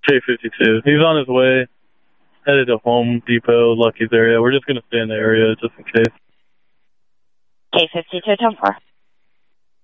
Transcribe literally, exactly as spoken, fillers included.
K fifty-two. He's on his way, headed to Home Depot, Lucky's area. We're just going to stay in the area just in case. K fifty-two, ten four.